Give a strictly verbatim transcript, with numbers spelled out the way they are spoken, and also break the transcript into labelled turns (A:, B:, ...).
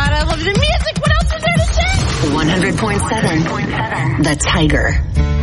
A: God, I love the music. What else is there to say?
B: one hundred point seven The Tiger.